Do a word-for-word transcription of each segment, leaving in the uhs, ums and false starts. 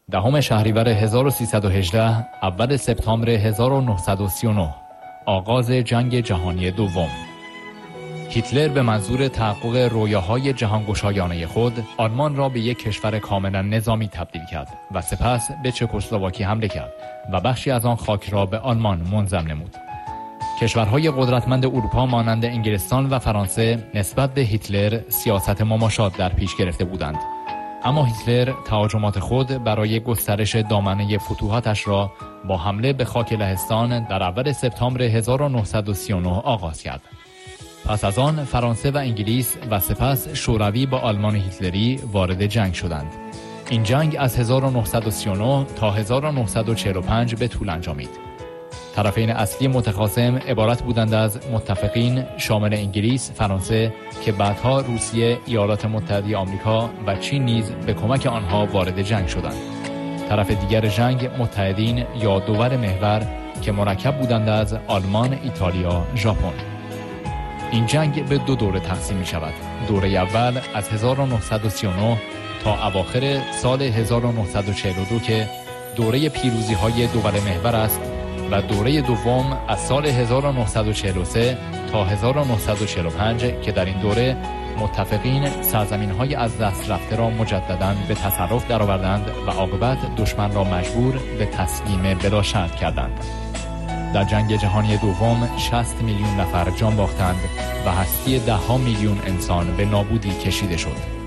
دهم شهریور هزار و سیصد و هجده، اول سپتامبر هزار و نهصد و سی و نه، آغاز جنگ جهانی دوم. هیتلر به منظور تحقق رویاهای جهانگشایانه خود آلمان را به یک کشور کاملا نظامی تبدیل کرد و سپس به چکسلواکی حمله کرد و بخشی از آن خاک را به آلمان منضم نمود. کشورهای قدرتمند اروپا مانند انگلستان و فرانسه نسبت به هیتلر سیاست مماشات در پیش گرفته بودند، اما هیتلر تهاجمات خود برای گسترش دامنه فتوحاتش را با حمله به خاک لهستان در اول سپتامبر هزار و نهصد و سی و نه آغاز کرد. پس از آن فرانسه و انگلیس و سپس شوروی با آلمان هیتلری وارد جنگ شدند. این جنگ از هزار و نهصد و سی و نه تا هزار و نهصد و چهل و پنج به طول انجامید. طرفین اصلی متخاصم عبارت بودند از متفقین شامل انگلیس، فرانسه که بعدها روسیه، ایالات متحده آمریکا و چین نیز به کمک آنها وارد جنگ شدند. طرف دیگر جنگ متحدین یا دول محور که مرکب بودند از آلمان، ایتالیا، ژاپن. این جنگ به دو دوره تقسیم می شود. دوره اول از هزار و نهصد و سی و نه تا اواخر سال هزار و نهصد و چهل و دو که دوره پیروزی های دول محور است و دوره دوم از سال هزار و نهصد و چهل و سه تا هزار و نهصد و چهل و پنج که در این دوره متفقین سرزمین‌های از دست رفته را مجدداً به تصرف درآوردند و عاقبت دشمن را مجبور به تسلیم بلا شرط کردند. در جنگ جهانی دوم شصت میلیون نفر جان باختند و هستی ده ها میلیون انسان به نابودی کشیده شد.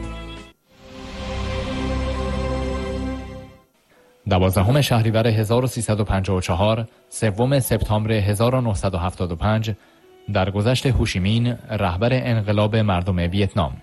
دوازدهم شهریور هزار و سیصد و پنجاه و چهار، سوم سپتامبر هزار و نهصد و هفتاد و پنج، درگذشت هوشیمین، رهبر انقلاب مردم ویتنام.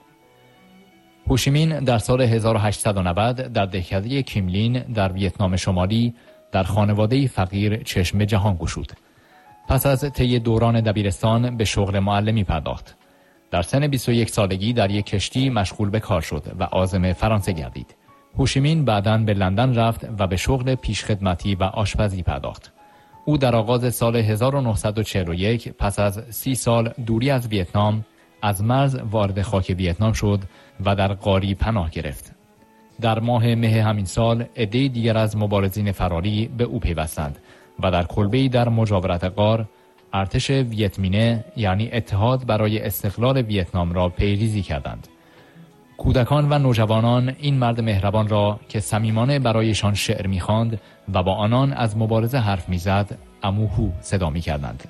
هوشیمین در سال هزار و هشتصد و نود در دهکده کیملین در ویتنام شمالی در خانواده‌ای فقیر چشم به جهان گشود. پس از طی دوران دبیرستان به شغل معلمی پرداخت. در سن بیست و یک سالگی در یک کشتی مشغول به کار شد و عازم فرانسه گردید. هوشیمین بعداً به لندن رفت و به شغل پیشخدمتی و آشپزی پرداخت. او در آغاز سال هزار و نهصد و چهل و یک پس از سی سال دوری از ویتنام از مرز وارد خاک ویتنام شد و در غاری پناه گرفت. در ماه مه همین سال عده‌ای دیگر از مبارزین فراری به او پیوستند و در کلبه‌ای در مجاورت غار ارتش ویتمینه یعنی اتحاد برای استقلال ویتنام را پیریزی کردند. کودکان و نوجوانان این مرد مهربان را که صمیمانه برایشان شعر می‌خواند و با آنان از مبارزه حرف می‌زد، اموهو صدا می‌کردند.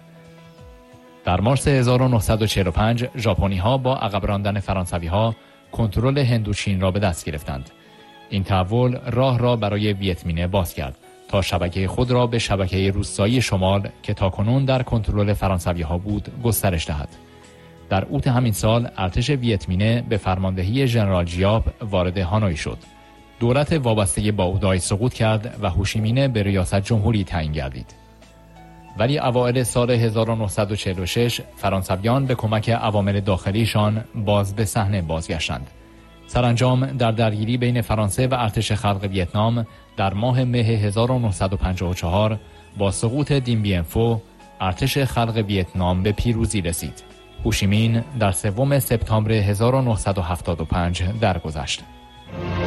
در مارس هزار و نهصد و چهل و پنج ژاپنی‌ها با عقب راندن فرانسوی‌ها کنترل هندوچین را به دست گرفتند. این تحول راه را برای ویتمینه باز کرد تا شبکه خود را به شبکه روستایی شمال که تاکنون در کنترل فرانسوی‌ها بود گسترش دهد. در اوت همین سال ارتش ویتمینه به فرماندهی ژنرال جیاب وارد هانوی شد. دولت وابسته با اودای سقوط کرد و هوشیمینه به ریاست جمهوری تعیین گردید. ولی اوایل سال هزار و نهصد و چهل و شش فرانسویان به کمک عوامل داخلیشان باز به صحنه بازگشتند. سرانجام در درگیری بین فرانسه و ارتش خلق ویتنام در ماه مه هزار و نهصد و پنجاه و چهار با سقوط دین بین فو ارتش خلق ویتنام به پیروزی رسید. هوشیمین در سوم سپتامبر هزار و نهصد و هفتاد و پنج درگذشت.